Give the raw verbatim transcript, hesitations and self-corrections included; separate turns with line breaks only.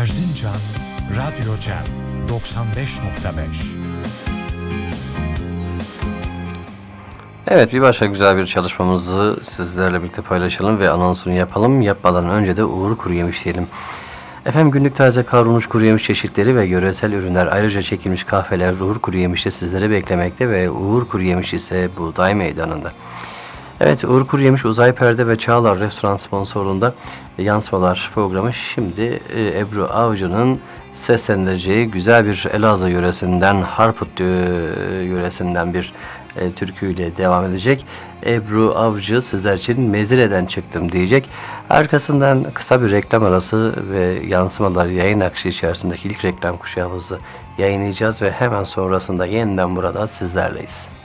Erzincan Radyo Cem doksan beş nokta beş.
Evet, bir başka güzel bir çalışmamızı sizlerle birlikte paylaşalım ve anonsunu yapalım. Yapmadan önce de Uğur Kuruyemiş diyelim. Efendim, günlük taze kavrulmuş kuru yemiş çeşitleri ve yöresel ürünler, ayrıca çekilmiş kahveler Uğur Kuruyemiş'te sizleri beklemekte ve Uğur Kuruyemiş ise Buğday Meydanı'nda. Evet, Uğur Kuruyemiş Uzay Perde ve Çağlar Restoran sponsorluğunda Yansımalar programı şimdi e, Ebru Avcı'nın seslendireceği güzel bir Elazığ yöresinden, Harput e, yöresinden bir e, türküyle devam edecek. Ebru Avcı sizler için Mezire'den çıktım diyecek. Arkasından kısa bir reklam arası ve Yansımalar yayın akışı içerisindeki ilk reklam kuşağımızı yayınlayacağız ve hemen sonrasında yeniden burada sizlerleyiz.